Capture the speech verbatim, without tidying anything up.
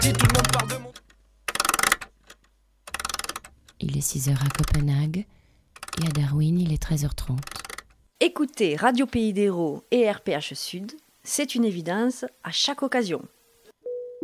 Si tout le monde parle de mon... Il est six heures à Copenhague et à Darwin, il est treize heures trente. Écoutez Radio Pays d'Hérault et R P H Sud, c'est une évidence à chaque occasion.